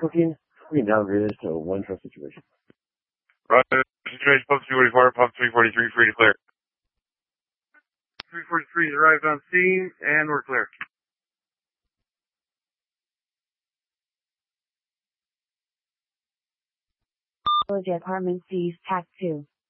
Cooking downgraded to a one truck situation. Roger, situation pump 344, pump 343, free to clear. 343 is arrived on scene, and we're clear. Village Apartment C's TAC 2.